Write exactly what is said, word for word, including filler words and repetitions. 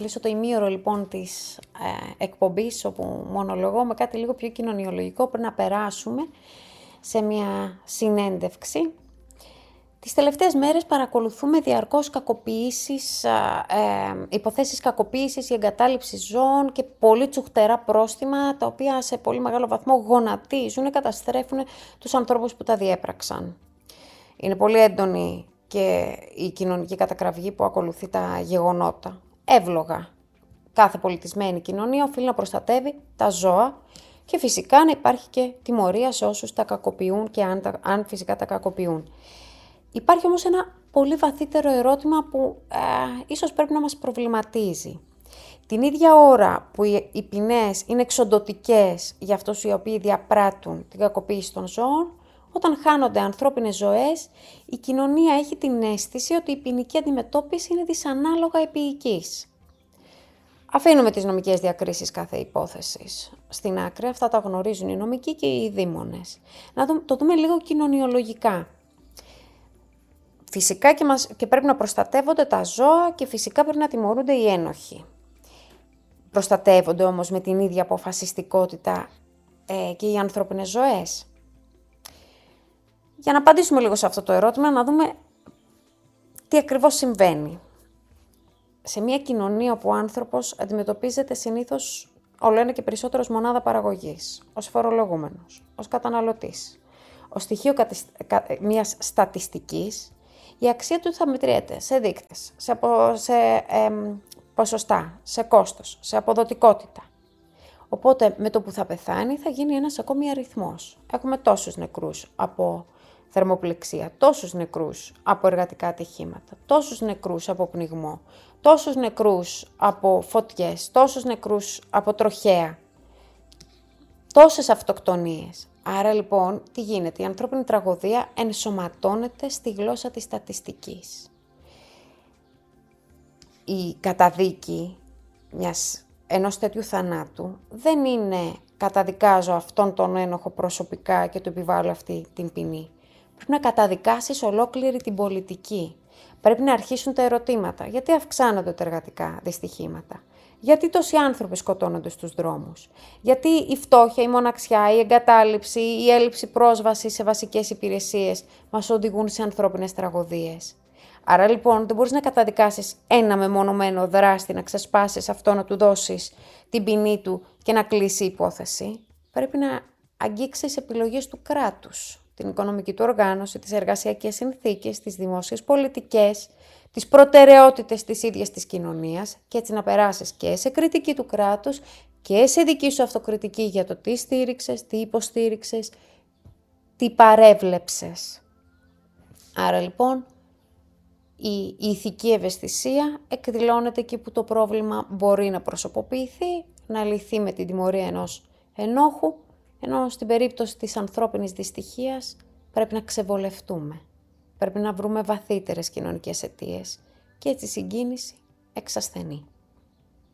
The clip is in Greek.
κλείσω το ημίωρο λοιπόν της ε, εκπομπής, όπου μονολογώ με κάτι λίγο πιο κοινωνιολογικό, πριν να περάσουμε σε μια συνέντευξη. Τις τελευταίες μέρες παρακολουθούμε διαρκώς κακοποιήσεις, ε, υποθέσεις κακοποίησης ή εγκατάλειψης ζώων και πολύ τσουχτερά πρόστιμα, τα οποία σε πολύ μεγάλο βαθμό γονατίζουν, καταστρέφουν τους ανθρώπους που τα διέπραξαν. Είναι πολύ έντονη και η κοινωνική κατακραυγή που ακολουθεί τα γεγονότα. Εύλογα. Κάθε πολιτισμένη κοινωνία οφείλει να προστατεύει τα ζώα και φυσικά να υπάρχει και τιμωρία σε όσους τα κακοποιούν και αν, τα, αν φυσικά τα κακοποιούν. Υπάρχει όμως ένα πολύ βαθύτερο ερώτημα που ε, ίσως πρέπει να μας προβληματίζει. Την ίδια ώρα που οι, οι ποινές είναι εξοντωτικές για αυτούς οι οποίοι διαπράττουν την κακοποίηση των ζώων, όταν χάνονται ανθρώπινες ζωές, η κοινωνία έχει την αίσθηση ότι η ποινική αντιμετώπιση είναι δυσανάλογα επίοικης. Αφήνουμε τις νομικές διακρίσεις κάθε υπόθεσης στην άκρη, αυτά τα γνωρίζουν οι νομικοί και οι δήμονες. Να δούμε, το δούμε λίγο κοινωνιολογικά. Φυσικά και, μας, και πρέπει να προστατεύονται τα ζώα και φυσικά πρέπει να τιμωρούνται οι ένοχοι. Προστατεύονται όμως με την ίδια αποφασιστικότητα ε, και οι ανθρώπινες ζωές. Για να απαντήσουμε λίγο σε αυτό το ερώτημα, να δούμε τι ακριβώς συμβαίνει. Σε μια κοινωνία όπου ο άνθρωπος αντιμετωπίζεται συνήθως όλο ένα και περισσότερο ως μονάδα παραγωγής, ως φορολογούμενος, ως καταναλωτής, ως στοιχείο μιας στατιστικής, η αξία του θα μετριέται σε δείκτες, σε, απο, σε ε, ποσοστά, σε κόστος, σε αποδοτικότητα. Οπότε με το που θα πεθάνει θα γίνει ένας ακόμη αριθμός. Έχουμε τόσους νεκρούς από θερμοπληξία, τόσους νεκρούς από εργατικά ατυχήματα, τόσους νεκρούς από πνιγμό, τόσους νεκρούς από φωτιές, τόσους νεκρούς από τροχαία, τόσες αυτοκτονίες. Άρα λοιπόν τι γίνεται, η ανθρώπινη τραγωδία ενσωματώνεται στη γλώσσα της στατιστικής. Η καταδίκη μιας, ενός τέτοιου θανάτου δεν είναι καταδικάζω αυτόν τον ένοχο προσωπικά και του επιβάλλω αυτή την ποινή. Πρέπει να καταδικάσεις ολόκληρη την πολιτική. Πρέπει να αρχίσουν τα ερωτήματα. Γιατί αυξάνονται τα εργατικά δυστυχήματα? Γιατί τόσοι άνθρωποι σκοτώνονται στους δρόμους? Γιατί η φτώχεια, η μοναξιά, η εγκατάλειψη, η έλλειψη πρόσβασης σε βασικές υπηρεσίες μας οδηγούν σε ανθρώπινες τραγωδίες? Άρα λοιπόν δεν μπορείς να καταδικάσεις ένα μεμονωμένο δράστη, να ξεσπάσεις αυτό, να του δώσεις την ποινή του και να κλείσει η υπόθεση. Πρέπει να αγγίξεις επιλογές του κράτους, την οικονομική του οργάνωση, τις εργασιακές συνθήκες, τις δημόσιες πολιτικές, τις προτεραιότητες της ίδιας της κοινωνίας και έτσι να περάσεις και σε κριτική του κράτους και σε δική σου αυτοκριτική για το τι στήριξες, τι υποστήριξες, τι παρέβλεψες. Άρα λοιπόν η ηθική ευαισθησία εκδηλώνεται εκεί που το πρόβλημα μπορεί να προσωποποιηθεί, να λυθεί με την τιμωρία ενός ενόχου, ενώ στην περίπτωση της ανθρώπινης δυστυχίας πρέπει να ξεβολευτούμε. Πρέπει να βρούμε βαθύτερες κοινωνικές αιτίες και έτσι η συγκίνηση εξασθενεί.